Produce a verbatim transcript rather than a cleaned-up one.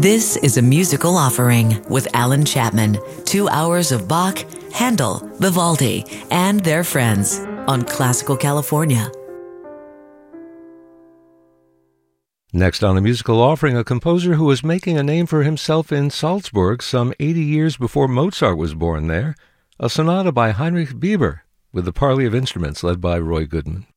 This is a musical offering with Alan Chapman. Two hours of Bach, Handel, Vivaldi, and their friends on Classical California. Next on a musical offering, a composer who was making a name for himself in Salzburg some eighty years before Mozart was born there, a sonata by Heinrich Bieber, with the parley of instruments led by Roy Goodman.